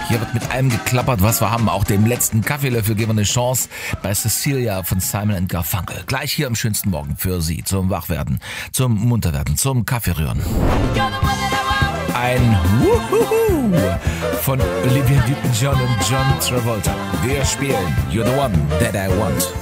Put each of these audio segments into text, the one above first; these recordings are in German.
Hier wird mit allem geklappert, was wir haben. Auch dem letzten Kaffeelöffel geben wir eine Chance bei Cecilia von Simon & Garfunkel. Gleich hier am schönsten Morgen für Sie. Zum Wachwerden, zum Munterwerden, zum Kaffeerühren. Ein Wuhuhu von Olivia Newton-John und John Travolta. Wir spielen You're the One That I Want.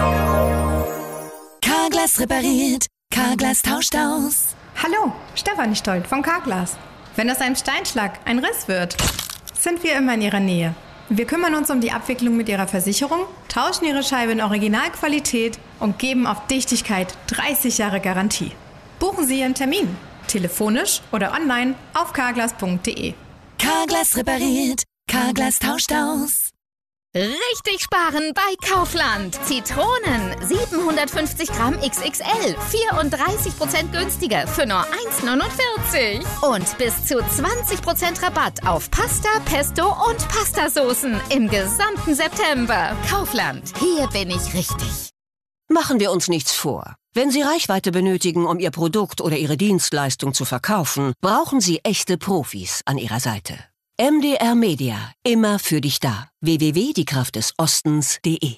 Carglass repariert, Carglass tauscht aus. Hallo, Stefanie Stolt von Carglass. Wenn aus einem Steinschlag ein Riss wird, sind wir immer in Ihrer Nähe. Wir kümmern uns um die Abwicklung mit Ihrer Versicherung, tauschen Ihre Scheibe in Originalqualität und geben auf Dichtigkeit 30 Jahre Garantie. Buchen Sie Ihren Termin, telefonisch oder online auf carglass.de. Carglass repariert, Carglass tauscht aus. Richtig sparen bei Kaufland. Zitronen 750 Gramm XXL, 34% günstiger für nur 1,49. Und bis zu 20% Rabatt auf Pasta, Pesto und Pastasoßen im gesamten September. Kaufland, hier bin ich richtig. Machen wir uns nichts vor. Wenn Sie Reichweite benötigen, um Ihr Produkt oder Ihre Dienstleistung zu verkaufen, brauchen Sie echte Profis an Ihrer Seite. MDR Media, immer für dich da. www.diekraftdesostens.de.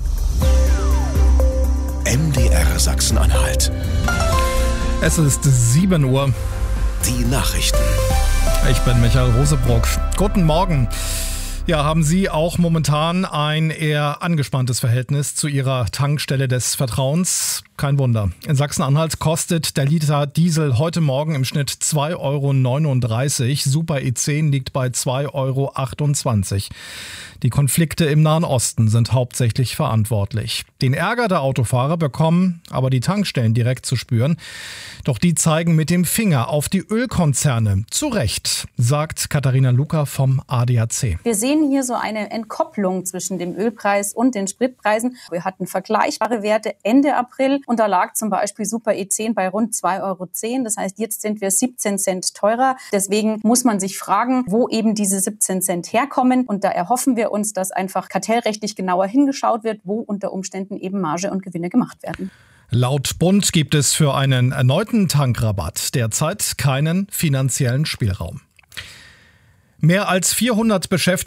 MDR Sachsen-Anhalt. Es ist 7 Uhr. Die Nachrichten. Ich bin Michael Rosebrock. Guten Morgen. Ja, haben Sie auch momentan ein eher angespanntes Verhältnis zu Ihrer Tankstelle des Vertrauens? Kein Wunder. In Sachsen-Anhalt kostet der Liter Diesel heute Morgen im Schnitt 2,39 €. Super E10 liegt bei 2,28 €. Die Konflikte im Nahen Osten sind hauptsächlich verantwortlich. Den Ärger der Autofahrer bekommen aber die Tankstellen direkt zu spüren. Doch die zeigen mit dem Finger auf die Ölkonzerne. Zu Recht, sagt Katharina Luca vom ADAC. Wir sehen hier so eine Entkopplung zwischen dem Ölpreis und den Spritpreisen. Wir hatten vergleichbare Werte Ende April und da lag zum Beispiel Super E10 bei rund 2,10 €. Das heißt, jetzt sind wir 17 Cent teurer. Deswegen muss man sich fragen, wo eben diese 17 Cent herkommen. Und da erhoffen wir uns, dass einfach kartellrechtlich genauer hingeschaut wird, wo unter Umständen eben Marge und Gewinne gemacht werden. Laut Bund gibt es für einen erneuten Tankrabatt derzeit keinen finanziellen Spielraum. Mehr als 400 Beschäftigte